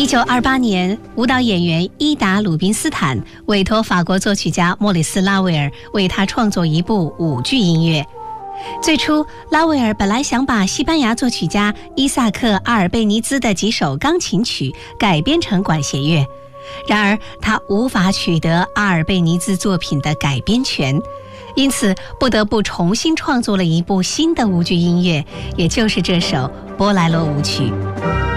1928年，舞蹈演员伊达·鲁宾斯坦委托法国作曲家莫里斯·拉威尔为他创作一部舞剧音乐。最初，拉威尔本来想把西班牙作曲家伊萨克·阿尔贝尼兹的几首钢琴曲改编成管弦乐，然而他无法取得阿尔贝尼兹作品的改编权，因此不得不重新创作了一部新的舞剧音乐，也就是这首《波莱罗舞曲》。